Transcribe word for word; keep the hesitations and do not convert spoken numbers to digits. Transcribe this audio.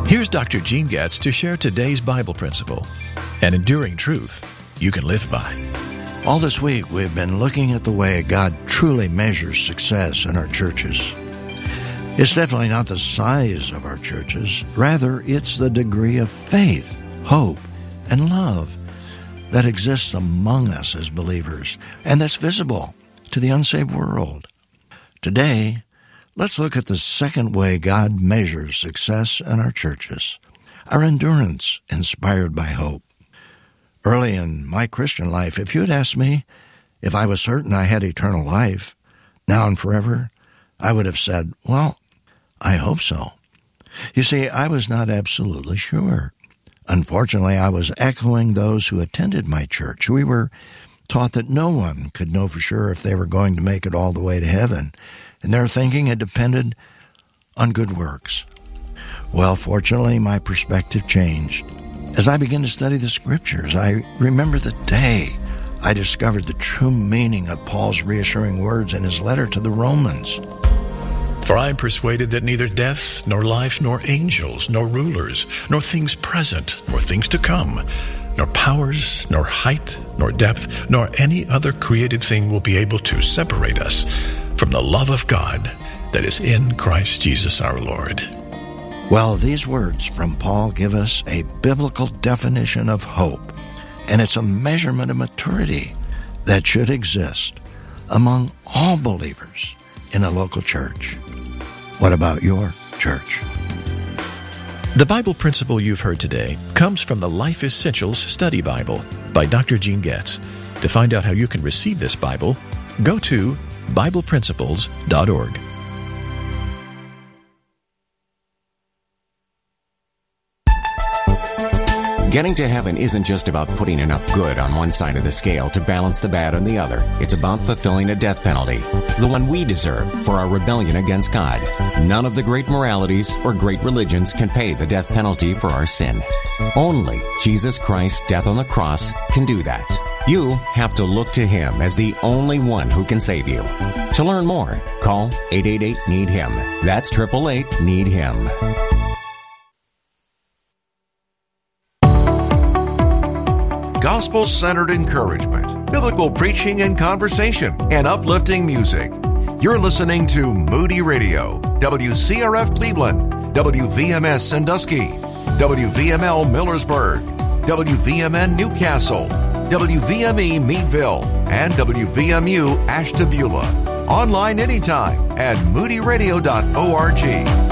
Here's Doctor Gene Getz to share today's Bible principle, an enduring truth you can live by. All this week, we've been looking at the way God truly measures success in our churches. It's definitely not the size of our churches. Rather, it's the degree of faith, hope, and love that exists among us as believers, and that's visible to the unsaved world. Today, let's look at the second way God measures success in our churches, our endurance inspired by hope. Early in my Christian life, if you had asked me if I was certain I had eternal life, now and forever, I would have said, well, I hope so. You see, I was not absolutely sure. Unfortunately, I was echoing those who attended my church. We were taught that no one could know for sure if they were going to make it all the way to heaven, and their thinking it depended on good works. Well, fortunately, my perspective changed. As I began to study the Scriptures, I remember the day I discovered the true meaning of Paul's reassuring words in his letter to the Romans. For I am persuaded that neither death, nor life, nor angels, nor rulers, nor things present, nor things to come, nor powers, nor height, nor depth, nor any other created thing will be able to separate us from the love of God that is in Christ Jesus our Lord. Well, these words from Paul give us a biblical definition of hope, and it's a measurement of maturity that should exist among all believers in a local church. What about your church? The Bible principle you've heard today comes from the Life Essentials Study Bible by Doctor Gene Getz. To find out how you can receive this Bible, go to Bible Principles dot org. Getting to heaven isn't just about putting enough good on one side of the scale to balance the bad on the other. It's about fulfilling a death penalty, the one we deserve for our rebellion against God. None of the great moralities or great religions can pay the death penalty for our sin. Only Jesus Christ's death on the cross can do that. You have to look to Him as the only one who can save you. To learn more, call eight eight eight, need him. That's eight eight eight, need him. Gospel-centered encouragement, biblical preaching and conversation, and uplifting music. You're listening to Moody Radio, W C R F Cleveland, W V M S Sandusky, W V M L Millersburg, W V M N Newcastle, W V M E Meadville, and W V M U Ashtabula. Online anytime at moody radio dot org.